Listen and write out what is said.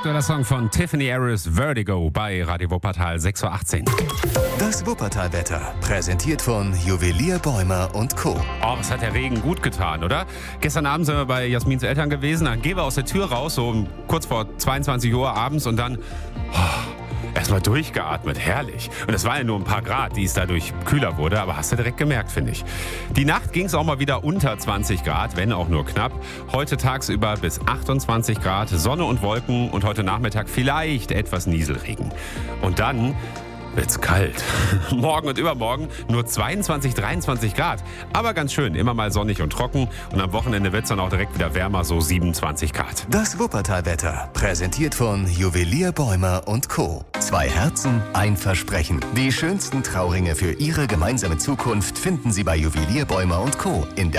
aktueller Song von Tiffany Harris, Vertigo, bei Radio Wuppertal 6:18 Uhr. Das Wuppertal-Wetter, präsentiert von Juwelier Bäumer und Co. Oh, was hat der Regen gut getan, oder? Gestern Abend sind wir bei Jasmins Eltern gewesen, dann gehen wir aus der Tür raus, so kurz vor 22 Uhr abends und dann... erstmal durchgeatmet, herrlich. Und es waren ja nur ein paar Grad, die es dadurch kühler wurde, aber hast du direkt gemerkt, finde ich. Die Nacht ging es auch mal wieder unter 20 Grad, wenn auch nur knapp. Heute tagsüber bis 28 Grad, Sonne und Wolken und heute Nachmittag vielleicht etwas Nieselregen. Und dann wird's kalt. Morgen und übermorgen nur 22, 23 Grad. Aber ganz schön, immer mal sonnig und trocken. Und am Wochenende wird's dann auch direkt wieder wärmer, so 27 Grad. Das Wuppertal-Wetter, präsentiert von Juwelier Bäumer und Co. 2 Herzen, ein Versprechen. Die schönsten Trauringe für Ihre gemeinsame Zukunft finden Sie bei Juwelier Bäumer und Co. in der